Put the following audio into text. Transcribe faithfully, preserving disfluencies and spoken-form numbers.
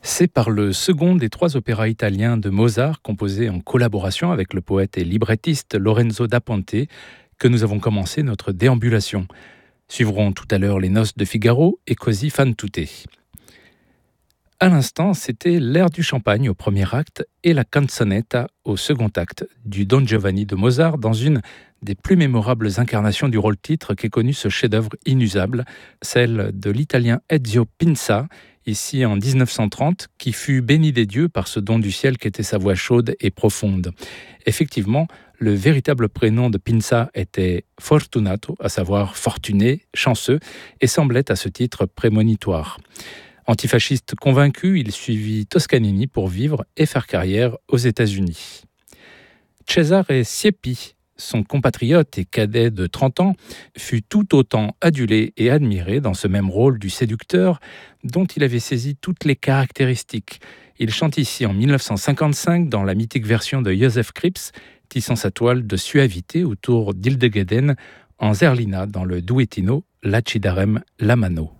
C'est par le second des trois opéras italiens de Mozart, composés en collaboration avec le poète et librettiste Lorenzo da Ponte, que nous avons commencé notre déambulation. Suivront tout à l'heure les Noces de Figaro et Così fan tutte. À l'instant, c'était l'air du champagne au premier acte et la canzonetta au second acte du Don Giovanni de Mozart dans une des plus mémorables incarnations du rôle-titre qu'ait connu ce chef-d'œuvre inusable, celle de l'italien Ezio Pinza, ici en dix-neuf cent trente, qui fut béni des dieux par ce don du ciel qu'était sa voix chaude et profonde. Effectivement, le véritable prénom de Pinza était Fortunato, à savoir fortuné, chanceux, et semblait à ce titre prémonitoire. Antifasciste convaincu, il suivit Toscanini pour vivre et faire carrière aux États-Unis. Cesare Siepi, son compatriote et cadet de trente ans, fut tout autant adulé et admiré dans ce même rôle du séducteur dont il avait saisi toutes les caractéristiques. Il chante ici en dix-neuf cent cinquante-cinq dans la mythique version de Joseph Krips, tissant sa toile de suavité autour d'Hildegeden en Zerlina dans le duettino La ci darem la mano.